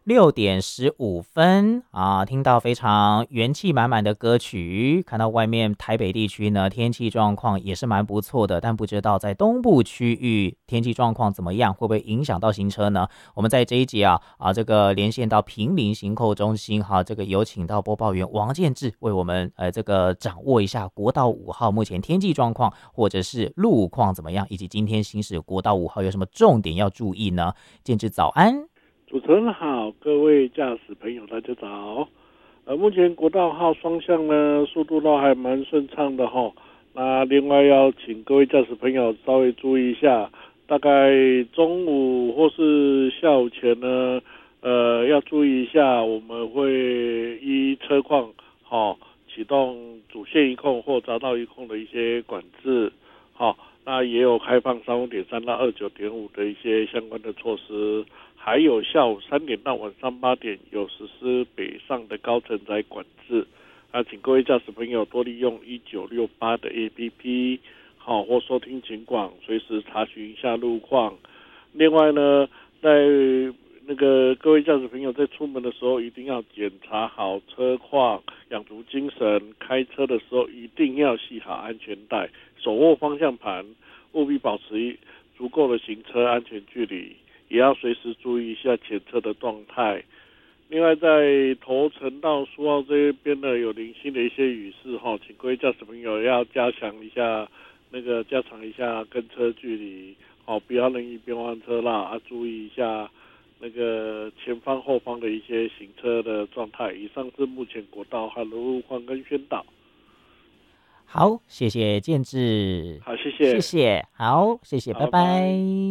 6点15分啊，听到非常元气满满的歌曲，看到外面台北地区呢天气状况也是蛮不错的，但不知道在东部区域天气状况怎么样，会不会影响到行车呢？我们在这一节这个连线到平林行扣中心这个有请到播报员王建志为我们这个掌握一下国道5号目前天气状况或者是路况怎么样，以及今天行驶国道5号有什么重点要注意呢？建志早安。 主持人好，各位驾驶朋友，大家早。目前国道号双向呢，速度都还蛮顺畅的哈。那另外要请各位驾驶朋友稍微注意一下，大概中午或是下午前呢，要注意一下，我们会依车况启动主线一控或匝道一控的一些管制，那也有开放35.3到29.5的一些相关的措施。还有下午3点到晚上8点有实施北上的高承载管制，请各位驾驶朋友多利用1968的 APP，或收听警广，随时查询一下路况。另外呢，在那个各位驾驶朋友在出门的时候，一定要检查好车况，养足精神，开车的时候一定要系好安全带，手握方向盘，务必保持足够的行车安全距离。也要随时注意一下前车的状态。另外，在头城到苏澳这边呢，有零星的一些雨势请各位驾驶朋友要加长一下跟车距离不要任意变换车道注意一下那个前方后方的一些行车的状态。以上是目前国道和路况跟宣导。 好，谢谢建志。 好，谢谢。 谢谢，好，谢谢，拜好，拜。 拜。